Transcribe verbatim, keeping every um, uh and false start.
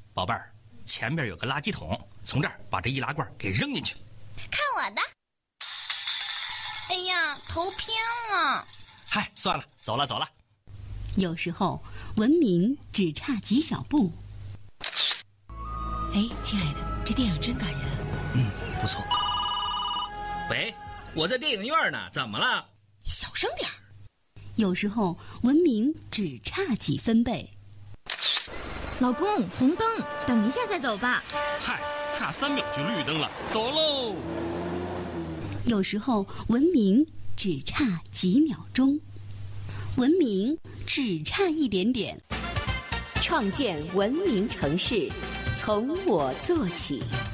宝贝儿，前边有个垃圾桶，从这儿把这易拉罐给扔进去。 看我的！哎呀，头偏了。 嗨，算了，走了走了。 有时候文明只差几小步。 哎，亲爱的，这电影真感人。 嗯，不错。 喂，我在电影院呢，怎么了？ 小声点儿。 有时候文明只差几分贝。 老公，红灯，等一下再走吧。 嗨，差三秒就绿灯了，走喽。 有时候文明只差几秒钟，文明只差一点点。 创建文明城市，从我做起。